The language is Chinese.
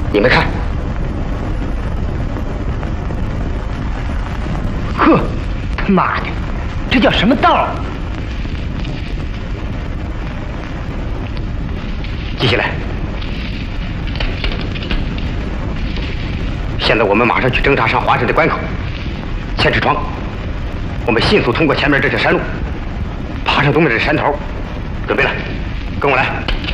你们看， 呵，他妈的，这叫什么道？ 记下来。现在我们马上去侦察上华镇的关口，千尺窗。我们迅速通过前面这条山路，爬上东面的山头。准备了，跟我来。